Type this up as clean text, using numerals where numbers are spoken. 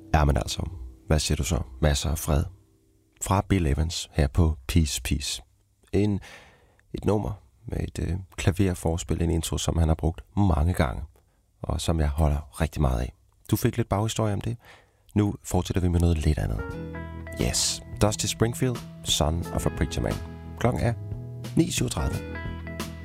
Ja, men altså, hvad siger du så? Masser af fred. Fra Bill Evans her på Peace Peace. Et nummer med et klaverforspil, en intro, som han har brugt mange gange, og som jeg holder rigtig meget af. Du fik lidt baghistorie om det. Nu fortsætter vi med noget lidt andet. Yes, Dusty Springfield, Son of a Preacher Man. Klokken er 9:37.